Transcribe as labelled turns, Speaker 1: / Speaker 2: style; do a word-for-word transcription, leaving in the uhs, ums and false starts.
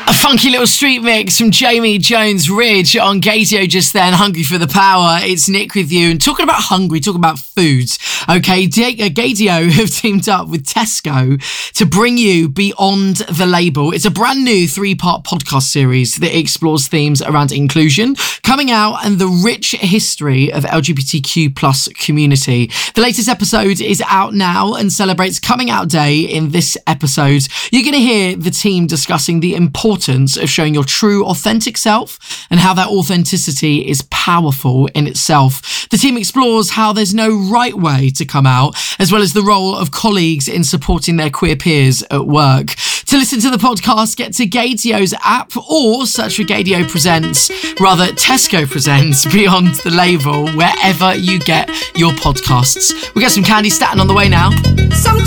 Speaker 1: A funky little street mix from Jamie Jones Ridge on Gaydio just then. Hungry for the power. It's Nick with you. And talking about hungry, talking about foods. Okay, Gaydio have teamed up with Tesco to bring you Beyond the Label. It's a brand new three-part podcast series that explores themes around inclusion, coming out, and the rich history of L G B T Q plus community. The latest episode is out now and celebrates Coming Out Day. In this episode, you're going to hear the team discussing the importance of showing your true, authentic self and how that authenticity is powerful in itself. The team explores how there's no right way to come out, as well as the role of colleagues in supporting their queer peers at work. To listen to the podcast, get to Gaydio's app or search for Gaydio Presents, rather Tesco Presents Beyond the Label, wherever you get your podcasts. We got some Candy Staton on the way now.
Speaker 2: Sometimes